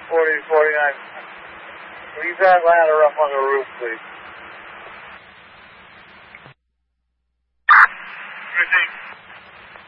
40 49. Leave that ladder up on the roof, please.